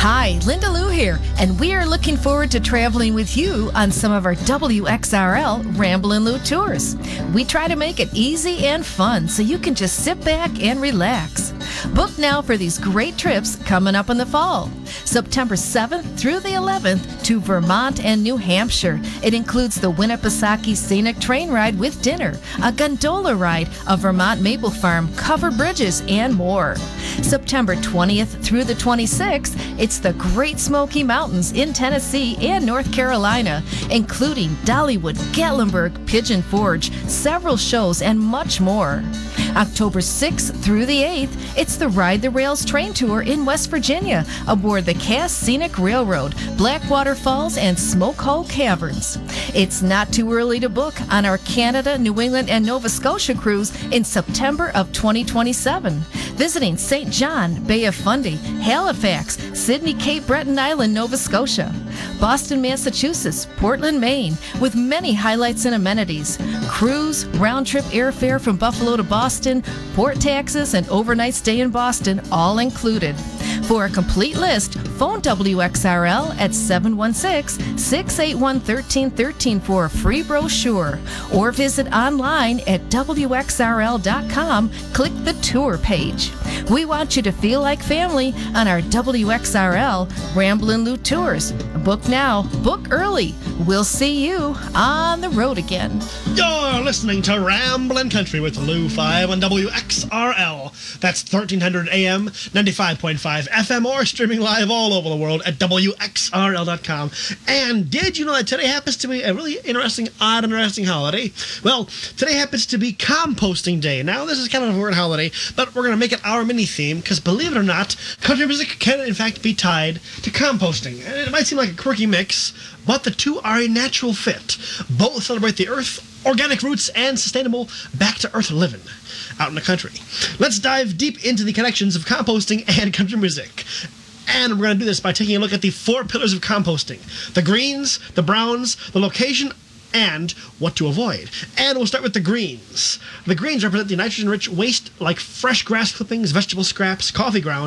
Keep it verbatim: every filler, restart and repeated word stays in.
Hi, Linda Lou here, and we are looking forward to traveling with you on some of our W X R L Ramblin' Lou tours. We try to make it easy and fun so you can just sit back and relax. Book now for these great trips coming up in the fall. September seventh through the eleventh to Vermont and New Hampshire. It includes the Winnipesaukee Scenic Train Ride with dinner, a gondola ride, a Vermont maple farm, covered bridges, and more. September twentieth through the twenty-sixth, it's the Great Smoky Mountains in Tennessee and North Carolina, including Dollywood, Gatlinburg, Pigeon Forge, several shows, and much more. October sixth through the eighth, it's the Ride the Rails train tour in West Virginia aboard the Cass Scenic Railroad, Blackwater Falls, and Smoke Hole Caverns. It's not too early to book on our Canada, New England, and Nova Scotia cruise in September of twenty twenty-seven. Visiting Saint John, Bay of Fundy, Halifax, Sydney, Cape Breton Island, Nova Scotia, Boston, Massachusetts, Portland, Maine, with many highlights and amenities. Cruise, round-trip airfare from Buffalo to Boston, port taxes, and overnight stay in Boston, all included. For a complete list, phone W X R L at seven one six, six eight one, one three one three for a free brochure, or visit online at W X R L dot com. Click the tour page. We want you to feel like family on our W X R L Ramblin' Lou tours. Book now, book early. We'll see you on the road again. You're listening to Ramblin' Country with Lou five on W X R L. That's thirteen hundred A M, ninety-five point five F M, or streaming live all over the world at W X R L dot com. And did you know that today happens to be a really interesting, odd, interesting holiday? Well, today happens to be Composting Day. Now, this is kind of a weird holiday, but we're going to make it our mini theme, because believe it or not, country music can in fact be tied to composting. And it might seem like a quirky mix, but the two are a natural fit. Both celebrate the earth, organic roots, and sustainable back-to-earth living out in the country. Let's dive deep into the connections of composting and country music. And we're going to do this by taking a look at the four pillars of composting: the greens, the browns, the location, and what to avoid. And we'll start with the greens. The greens represent the nitrogen-rich waste like fresh grass clippings, vegetable scraps, coffee grounds,